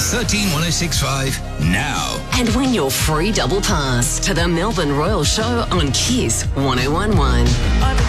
131065 now. And win your free double pass to the Melbourne Royal Show on Kiss 1011.